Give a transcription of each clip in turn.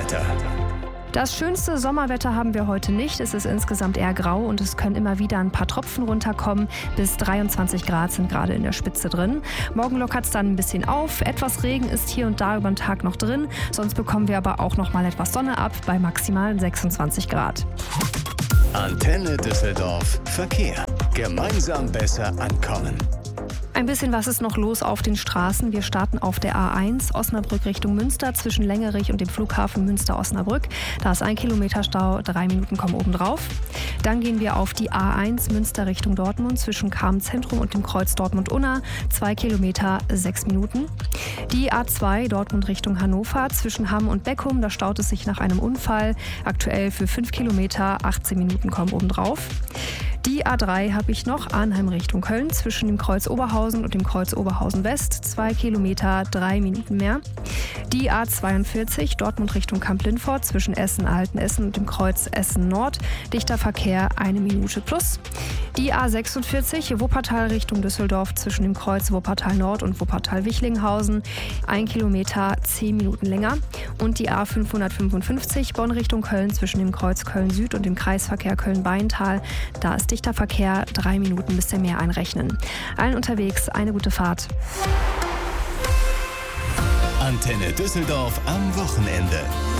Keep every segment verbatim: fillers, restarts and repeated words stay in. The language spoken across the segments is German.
Wetter. Das schönste Sommerwetter haben wir heute nicht. Es ist insgesamt eher grau und es können immer wieder ein paar Tropfen runterkommen. Bis dreiundzwanzig Grad sind gerade in der Spitze drin. Morgen lockert es dann ein bisschen auf. Etwas Regen ist hier und da über den Tag noch drin. Sonst bekommen wir aber auch noch mal etwas Sonne ab bei maximal sechsundzwanzig Grad. Antenne Düsseldorf Verkehr. Gemeinsam besser ankommen. Ein bisschen was ist noch los auf den Straßen. Wir starten auf der A eins Osnabrück Richtung Münster zwischen Längerich und dem Flughafen Münster-Osnabrück. Da ist ein Kilometer Stau, drei Minuten kommen obendrauf. Dann gehen wir auf die A eins Münster Richtung Dortmund zwischen Kamen-Zentrum und dem Kreuz Dortmund-Unna. Zwei Kilometer, sechs Minuten. Die A zwei Dortmund Richtung Hannover zwischen Hamm und Beckum. Da staut es sich nach einem Unfall. Aktuell für fünf Kilometer, achtzehn Minuten kommen obendrauf. Die A drei habe ich noch, Arnheim Richtung Köln, zwischen dem Kreuz Oberhausen und dem Kreuz Oberhausen West, zwei Kilometer, drei Minuten mehr. Die A zweiundvierzig, Dortmund Richtung Kamp-Lindfort, zwischen Essen-Altenessen und dem Kreuz Essen Nord, dichter Verkehr, eine Minute plus. Die A sechsundvierzig, Wuppertal Richtung Düsseldorf, zwischen dem Kreuz Wuppertal Nord und Wuppertal-Wichlinghausen, ein Kilometer, zehn Minuten länger. Und die A fünfhundertfünfundfünfzig, Bonn Richtung Köln, zwischen dem Kreuz Köln Süd und dem Kreisverkehr Köln-Beintal, da ist dichter Verkehr, drei Minuten bis der Meer einrechnen. Allen unterwegs eine gute Fahrt. Antenne Düsseldorf am Wochenende.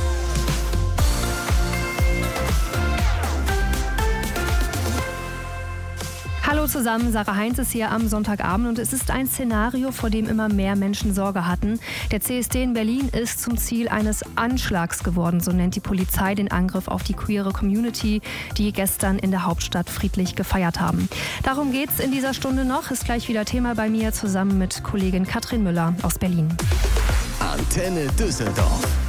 Hallo zusammen, Sarah Heinz ist hier am Sonntagabend und es ist ein Szenario, vor dem immer mehr Menschen Sorge hatten. Der C S D in Berlin ist zum Ziel eines Anschlags geworden, so nennt die Polizei den Angriff auf die queere Community, die gestern in der Hauptstadt friedlich gefeiert haben. Darum geht's in dieser Stunde noch, ist gleich wieder Thema bei mir, zusammen mit Kollegin Katrin Müller aus Berlin. Antenne Düsseldorf.